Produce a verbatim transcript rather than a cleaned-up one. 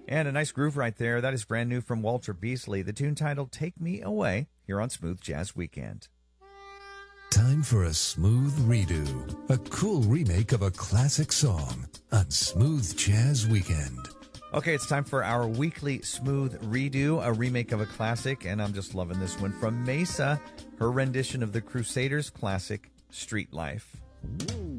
And a nice groove right there. That is brand new from Walter Beasley. The tune titled Take Me Away here on Smooth Jazz Weekend. Time for a smooth redo, a cool remake of a classic song on Smooth Jazz Weekend. Okay, it's time for our weekly smooth redo, a remake of a classic, and I'm just loving this one from Mesa, her rendition of the Crusaders classic, Street Life.